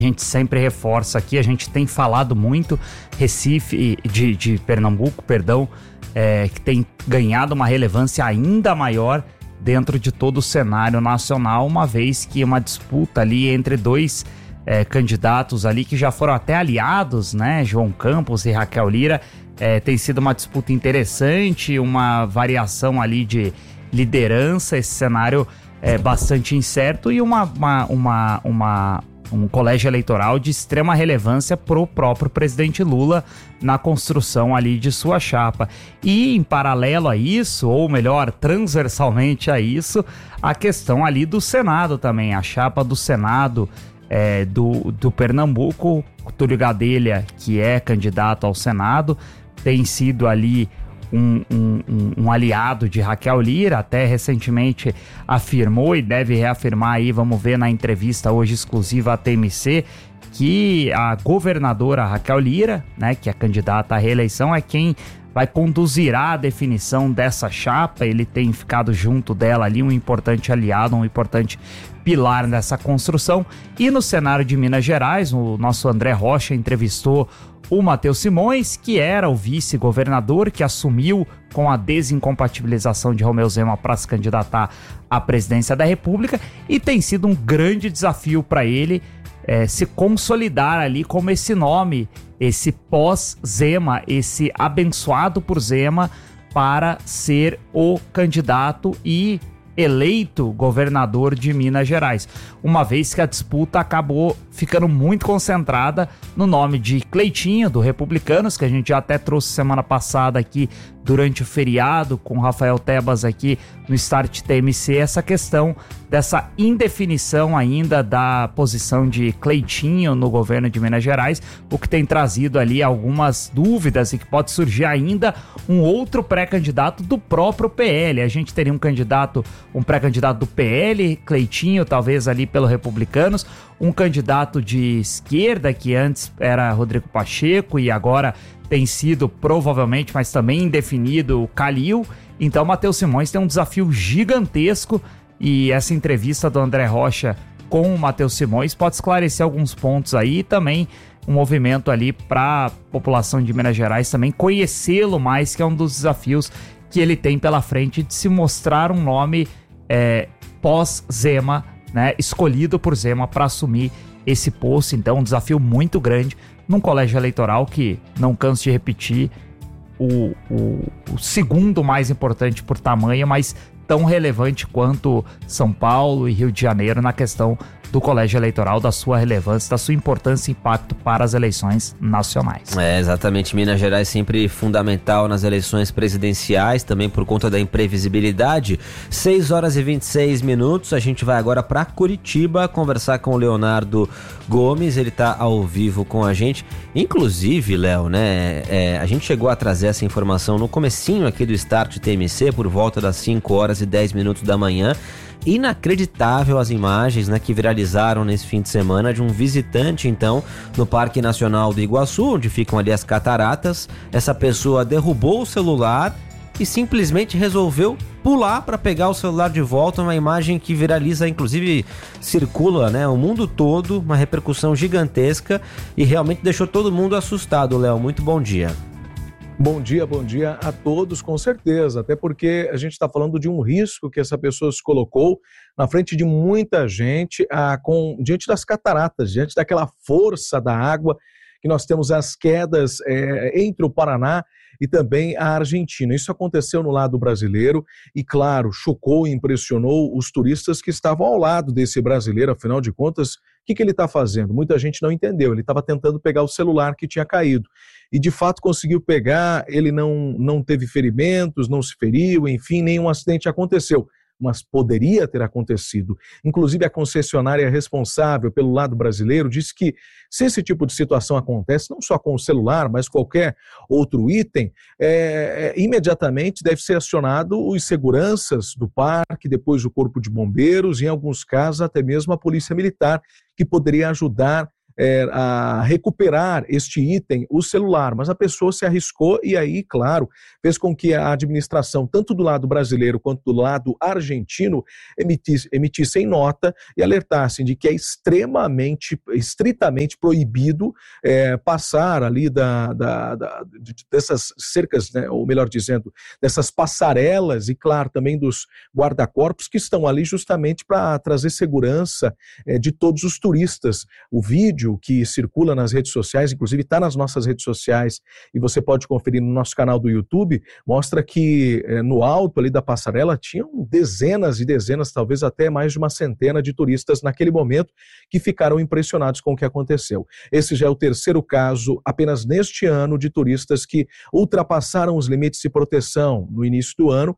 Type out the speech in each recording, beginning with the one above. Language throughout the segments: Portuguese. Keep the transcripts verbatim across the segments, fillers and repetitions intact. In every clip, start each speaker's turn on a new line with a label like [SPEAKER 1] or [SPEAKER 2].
[SPEAKER 1] A gente sempre reforça aqui, a gente tem falado muito, Recife, de, de Pernambuco, perdão, é, que tem ganhado uma relevância ainda maior dentro de todo o cenário nacional, uma vez que uma disputa ali entre dois é, candidatos ali que já foram até aliados, né, João Campos e Raquel Lira, é, tem sido uma disputa interessante, uma variação ali de liderança, esse cenário é bastante incerto e uma, uma, uma, uma um colégio eleitoral de extrema relevância para o próprio presidente Lula na construção ali de sua chapa. E em paralelo a isso, ou melhor, transversalmente a isso, a questão ali do Senado também, a chapa do Senado é, do, do Pernambuco, Túlio Gadelha, que é candidato ao Senado, tem sido ali Um, um, um aliado de Raquel Lira, até recentemente afirmou e deve reafirmar aí, vamos ver na entrevista hoje exclusiva à T M C, que a governadora Raquel Lira, né, que é candidata à reeleição, é quem vai conduzir a definição dessa chapa. Ele tem ficado junto dela ali, um importante aliado, um importante pilar nessa construção. E no cenário de Minas Gerais, o nosso André Rocha entrevistou o Matheus Simões, que era o vice-governador, que assumiu com a desincompatibilização de Romeu Zema para se candidatar à presidência da República, e tem sido um grande desafio para ele é, se consolidar ali como esse nome, esse pós-Zema, esse abençoado por Zema, para ser o candidato e eleito governador de Minas Gerais, uma vez que a disputa acabou ficando muito concentrada no nome de Cleitinho, do Republicanos, que a gente já até trouxe semana passada aqui durante o feriado com o Rafael Tebas aqui no Start T M C, essa questão dessa indefinição ainda da posição de Cleitinho no governo de Minas Gerais, o que tem trazido ali algumas dúvidas e que pode surgir ainda um outro pré-candidato do próprio P L. A gente teria um candidato, um pré-candidato do P L, Cleitinho, talvez ali pelo Republicanos, um candidato de esquerda que antes era Rodrigo Pacheco e agora tem sido provavelmente, mas também indefinido, o Calil. Então Matheus Simões tem um desafio gigantesco e essa entrevista do André Rocha com o Matheus Simões pode esclarecer alguns pontos aí e também um movimento ali para a população de Minas Gerais também conhecê-lo mais, que é um dos desafios que ele tem pela frente de se mostrar um nome é, pós-Zema, né, escolhido por Zema para assumir esse posto. Então um desafio muito grande num colégio eleitoral que, não canso de repetir, o, o, o segundo mais importante por tamanho, mas tão relevante quanto São Paulo e Rio de Janeiro na questão do colégio eleitoral, da sua relevância, da sua importância e impacto para as eleições nacionais.
[SPEAKER 2] É, exatamente. Minas Gerais sempre fundamental nas eleições presidenciais, também por conta da imprevisibilidade. seis horas e vinte e seis minutos, a gente vai agora para Curitiba conversar com o Leonardo Gomes, ele está ao vivo com a gente. Inclusive, Léo, né, é, a gente chegou a trazer essa informação no comecinho aqui do Start T M C, por volta das cinco horas e dez minutos da manhã. Inacreditável as imagens, né, que viralizaram nesse fim de semana de um visitante, então, no Parque Nacional do Iguaçu, onde ficam ali as cataratas. Essa pessoa derrubou o celular e simplesmente resolveu pular para pegar o celular de volta. Uma imagem que viraliza, inclusive circula, né, o mundo todo, uma repercussão gigantesca e realmente deixou todo mundo assustado. Léo, muito bom dia.
[SPEAKER 3] Bom dia, bom dia a todos, com certeza, até porque a gente está falando de um risco que essa pessoa se colocou na frente de muita gente, ah, com, diante das cataratas, diante daquela força da água, que nós temos as quedas é, entre o Paraná e também a Argentina. Isso aconteceu no lado brasileiro e, claro, chocou e impressionou os turistas que estavam ao lado desse brasileiro. Afinal de contas, o que, que ele está fazendo? Muita gente não entendeu. Ele estava tentando pegar o celular que tinha caído. E, de fato, conseguiu pegar. Ele não, não teve ferimentos, não se feriu, enfim, nenhum acidente aconteceu. Mas poderia ter acontecido. Inclusive, a concessionária responsável pelo lado brasileiro disse que se esse tipo de situação acontece, não só com o celular, mas qualquer outro item, é, é, imediatamente deve ser acionado os seguranças do parque, depois o corpo de bombeiros, e em alguns casos até mesmo a polícia militar, que poderia ajudar é, a recuperar este item, o celular, mas a pessoa se arriscou e aí, claro, fez com que a administração, tanto do lado brasileiro quanto do lado argentino, emitisse, emitissem nota e alertassem de que é extremamente, estritamente proibido é, passar ali da, da, da, dessas cercas, né, ou melhor dizendo, dessas passarelas e, claro, também dos guarda-corpos que estão ali justamente para trazer segurança é, de todos os turistas. O vídeo que circula nas redes sociais, inclusive está nas nossas redes sociais e você pode conferir no nosso canal do YouTube, mostra que é, no alto ali da passarela tinham dezenas e dezenas, talvez até mais de uma centena de turistas naquele momento que ficaram impressionados com o que aconteceu. Esse já é o terceiro caso apenas neste ano de turistas que ultrapassaram os limites de proteção. No início do ano,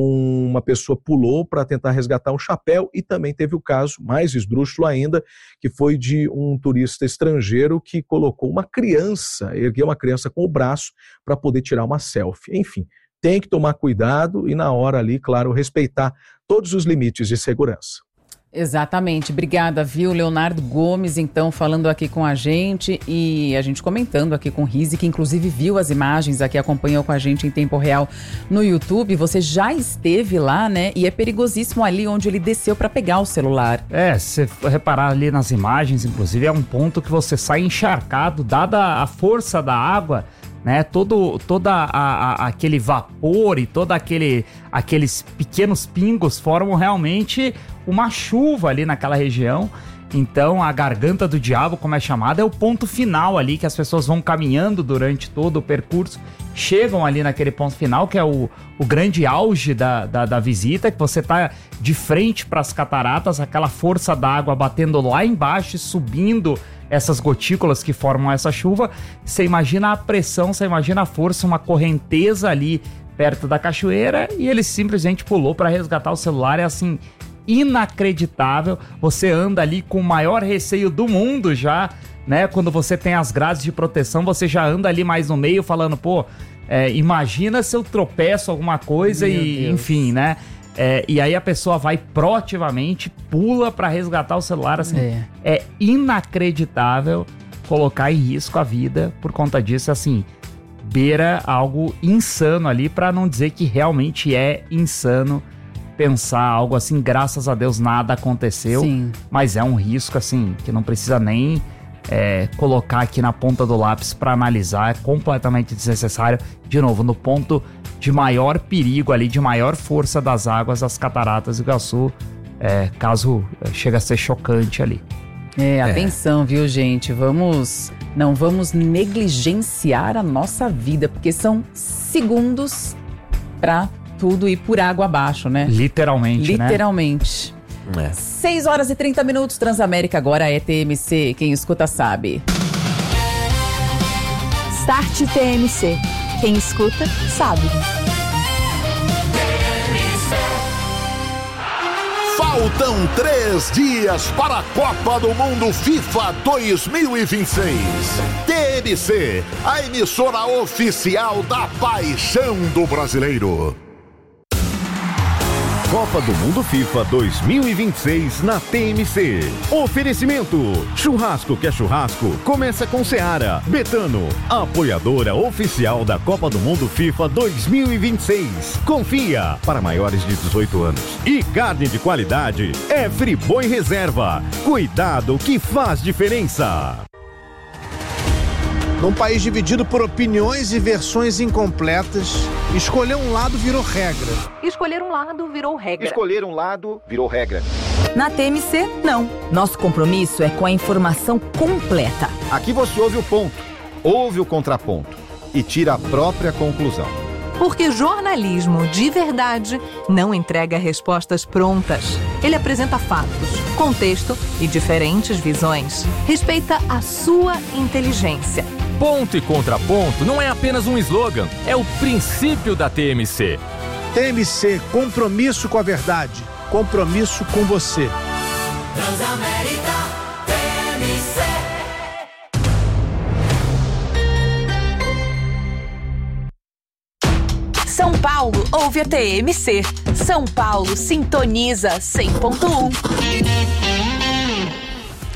[SPEAKER 3] uma pessoa pulou para tentar resgatar um chapéu e também teve o caso, mais esdrúxulo ainda, que foi de um turista estrangeiro que colocou uma criança, ergueu uma criança com o braço para poder tirar uma selfie. Enfim, tem que tomar cuidado e na hora ali, claro, respeitar todos os limites de segurança.
[SPEAKER 4] Exatamente, obrigada, viu, Leonardo Gomes, então, falando aqui com a gente e a gente comentando aqui com o Rizzi, que inclusive viu as imagens aqui, acompanhou com a gente em tempo real no YouTube. Você já esteve lá, né, e é perigosíssimo ali onde ele desceu para pegar o celular. É,
[SPEAKER 1] se você reparar ali nas imagens, inclusive, é um ponto que você sai encharcado, dada a força da água, né, todo, toda a, a, aquele vapor e todo aquele, aqueles pequenos pingos formam realmente uma chuva ali naquela região. Então a garganta do diabo, como é chamada, é o ponto final ali que as pessoas vão caminhando durante todo o percurso, chegam ali naquele ponto final que é o, o grande auge da, da, da visita, que você tá de frente para as cataratas, aquela força d'água batendo lá embaixo e subindo essas gotículas que formam essa chuva. Você imagina a pressão, você imagina a força, uma correnteza ali perto da cachoeira, e ele simplesmente pulou para resgatar o celular. É assim, inacreditável. Você anda ali com o maior receio do mundo já, né? Quando você tem as grades de proteção, você já anda ali mais no meio falando, pô, é, imagina se eu tropeço alguma coisa. Meu e Deus. Enfim, né? É, e aí a pessoa vai proativamente, pula para resgatar o celular, assim, é. é inacreditável colocar em risco a vida por conta disso, assim, beira algo insano ali, para não dizer que realmente é insano pensar algo assim. Graças a Deus nada aconteceu. Sim. Mas é um risco, assim, que não precisa nem é, colocar aqui na ponta do lápis para analisar, é completamente desnecessário. De novo, no ponto de maior perigo ali, de maior força das águas, as cataratas do Iguaçu, é, caso chegue a ser chocante ali.
[SPEAKER 4] É, atenção, é. viu, gente? Vamos, não vamos negligenciar a nossa vida, porque são segundos para tudo ir por água abaixo, né?
[SPEAKER 1] Literalmente,
[SPEAKER 4] Literalmente.
[SPEAKER 1] né?
[SPEAKER 4] É. seis horas e trinta minutos, Transamérica agora é T M C, quem escuta sabe.
[SPEAKER 5] Start T M C. Quem escuta, sabe.
[SPEAKER 6] Faltam três dias para a Copa do Mundo FIFA dois mil e vinte e seis. T M C, a emissora oficial da paixão do brasileiro.
[SPEAKER 7] Copa do Mundo FIFA dois mil e vinte e seis na T M C. Oferecimento: churrasco que é churrasco, começa com Seara. Betano, apoiadora oficial da Copa do Mundo FIFA dois mil e vinte e seis. Confia, para maiores de dezoito anos. E carne de qualidade é Friboi Reserva. Cuidado que faz diferença.
[SPEAKER 8] Num país dividido por opiniões e versões incompletas, escolher um lado virou regra.
[SPEAKER 5] Escolher um lado virou regra.
[SPEAKER 9] Escolher um lado virou regra.
[SPEAKER 10] Na T M C, não. Nosso compromisso é com a informação completa.
[SPEAKER 9] Aqui você ouve o ponto, ouve o contraponto e tira a própria conclusão.
[SPEAKER 5] Porque jornalismo de verdade não entrega respostas prontas. Ele apresenta fatos, contexto e diferentes visões. Respeita a sua inteligência.
[SPEAKER 11] Ponto e contraponto não é apenas um slogan, é o princípio da T M C.
[SPEAKER 8] T M C, compromisso com a verdade, compromisso com você.
[SPEAKER 12] Transamérica T M C.
[SPEAKER 5] São Paulo ouve a T M C. São Paulo sintoniza cem ponto um.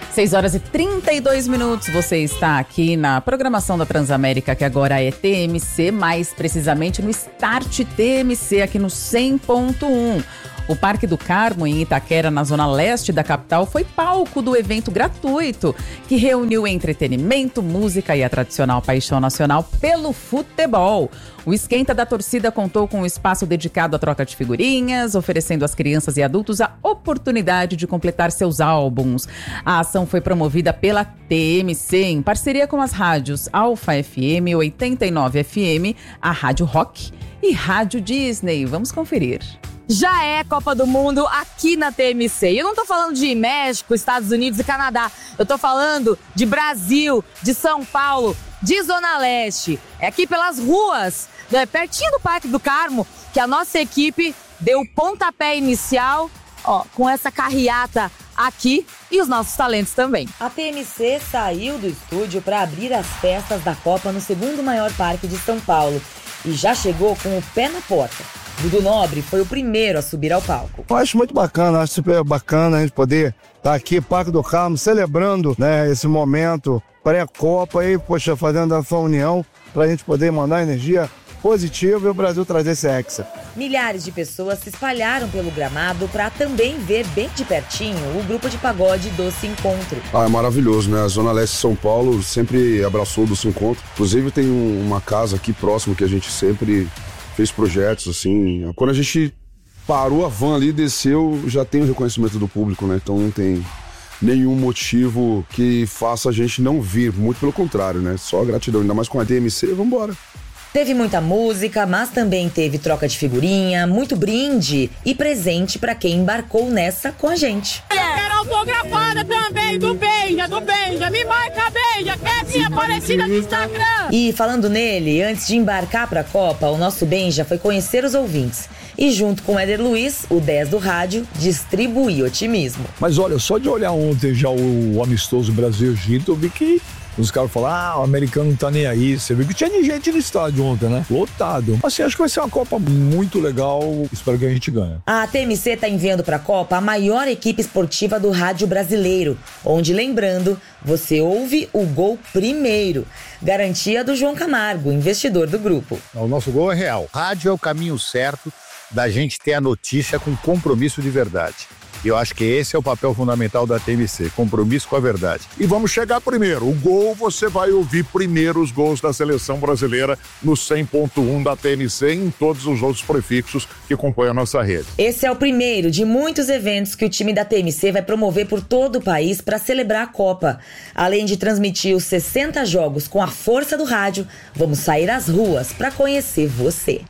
[SPEAKER 4] seis horas e trinta e dois minutos, você está aqui na programação da Transamérica, que agora é T M C, mais precisamente no Start T M C, aqui no cem ponto um. O Parque do Carmo, em Itaquera, na zona leste da capital, foi palco do evento gratuito que reuniu entretenimento, música e a tradicional paixão nacional pelo futebol. O Esquenta da Torcida contou com um espaço dedicado à troca de figurinhas, oferecendo às crianças e adultos a oportunidade de completar seus álbuns. A ação foi promovida pela T M C, em parceria com as rádios Alfa F M, oitenta e nove F M, a Rádio Rock e Rádio Disney. Vamos conferir.
[SPEAKER 10] Já é Copa do Mundo aqui na T M C. E eu não tô falando de México, Estados Unidos e Canadá. Eu tô falando de Brasil, de São Paulo, de Zona Leste. É aqui pelas ruas, né, pertinho do Parque do Carmo, que a nossa equipe deu o pontapé inicial, ó, com essa carreata aqui e os nossos talentos também.
[SPEAKER 13] A T M C saiu do estúdio para abrir as festas da Copa no segundo maior parque de São Paulo e já chegou com o pé na porta. Dudu Nobre foi o primeiro a subir ao palco.
[SPEAKER 14] Eu acho muito bacana, acho super bacana a gente poder estar aqui, Parque do Carmo, celebrando, né, esse momento pré-Copa e, poxa, fazendo essa união para a gente poder mandar energia positiva e o Brasil trazer esse hexa.
[SPEAKER 13] Milhares de pessoas se espalharam pelo gramado para também ver bem de pertinho o grupo de pagode Doce Encontro.
[SPEAKER 15] Ah, é maravilhoso, né? A Zona Leste de São Paulo sempre abraçou o Doce Encontro. Inclusive tem um, uma casa aqui próximo que a gente sempre fez projetos, assim. Quando a gente parou a van ali, desceu, já tem o reconhecimento do público, né? Então não tem nenhum motivo que faça a gente não vir, muito pelo contrário, né? Só gratidão, ainda mais com a T M C, vambora.
[SPEAKER 13] Teve muita música, mas também teve troca de figurinha, muito brinde e presente para quem embarcou nessa com a gente.
[SPEAKER 16] Eu quero autografada também do Benja, do Benja, me marca Benja, que é minha parecida no Instagram.
[SPEAKER 13] E falando nele, antes de embarcar para a Copa, o nosso Benja foi conhecer os ouvintes. E junto com o Éder Luiz, o dez do rádio, distribuir otimismo.
[SPEAKER 17] Mas olha, só de olhar ontem já o amistoso Brasil-Egito, eu vi que os caras falaram, ah, o americano não tá nem aí. Você viu que tinha gente no estádio ontem, né? Lotado. Assim, acho que vai ser uma Copa muito legal. Espero que a gente ganhe.
[SPEAKER 13] A T M C tá enviando pra Copa a maior equipe esportiva do rádio brasileiro. Onde, lembrando, você ouve o gol primeiro. Garantia do João Camargo, investidor do grupo.
[SPEAKER 18] O nosso gol é real. Rádio é o caminho certo da gente ter a notícia com compromisso de verdade. E eu acho que esse é o papel fundamental da T M C, compromisso com a verdade.
[SPEAKER 6] E vamos chegar primeiro. O gol, você vai ouvir primeiro os gols da seleção brasileira no cem ponto um da T M C e em todos os outros prefixos que compõem a nossa rede.
[SPEAKER 13] Esse é o primeiro de muitos eventos que o time da T M C vai promover por todo o país para celebrar a Copa. Além de transmitir os sessenta jogos com a força do rádio, vamos sair às ruas para conhecer você.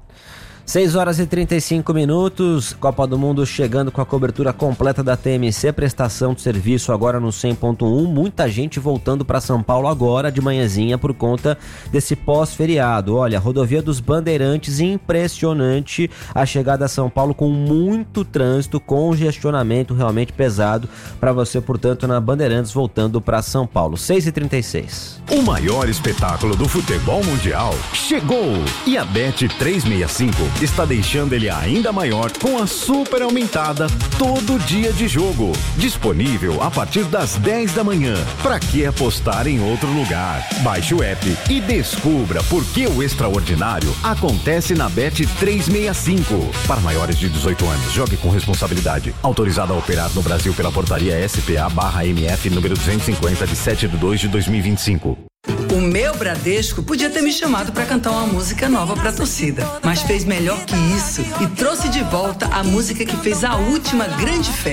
[SPEAKER 2] seis horas e trinta e cinco minutos, Copa do Mundo chegando com a cobertura completa da T M C, prestação de serviço agora no cem ponto um, muita gente voltando para São Paulo agora de manhãzinha por conta desse pós-feriado. Olha, rodovia dos Bandeirantes, impressionante a chegada a São Paulo com muito trânsito, congestionamento realmente pesado para você, portanto, na Bandeirantes voltando para São Paulo. seis e trinta e seis.
[SPEAKER 7] O maior espetáculo do futebol mundial chegou e a Bet trezentos e sessenta e cinco está deixando ele ainda maior com a super aumentada todo dia de jogo. Disponível a partir das dez da manhã. Pra que apostar em outro lugar? Baixe o app e descubra por que o extraordinário acontece na Bet trezentos e sessenta e cinco. Para maiores de dezoito anos, jogue com responsabilidade. Autorizado a operar no Brasil pela portaria S P A barra M F número duzentos e cinquenta de sete de dois de dois mil e vinte e cinco.
[SPEAKER 19] O meu Bradesco podia ter me chamado para cantar uma música nova para a torcida, mas fez melhor que isso e trouxe de volta a música que fez a última grande festa.